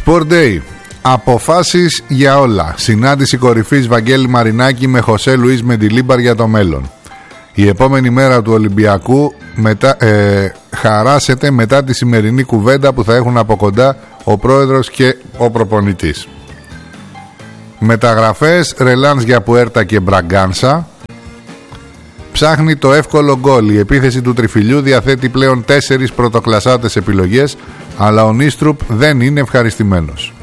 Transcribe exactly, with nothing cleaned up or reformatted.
Sport Day. Αποφάσεις για όλα. Συνάντηση κορυφής Βαγγέλη Μαρινάκη με Χωσέ Λουίς Μεντιλίμπαρ για το μέλλον. Η επόμενη μέρα του Ολυμπιακού μετά, ε, χαράσεται μετά τη σημερινή κουβέντα που θα έχουν από κοντά ο πρόεδρος και ο προπονητής. Μεταγραφές, ρελάνς για Πουέρτα και Μπραγκάνσα. Ψάχνει το εύκολο γκολ. Η επίθεση του Τριφυλιού διαθέτει πλέον τέσσερις πρωτοκλασσάτες επιλογές, αλλά ο Νίστρουπ δεν είναι ευχαριστημένος.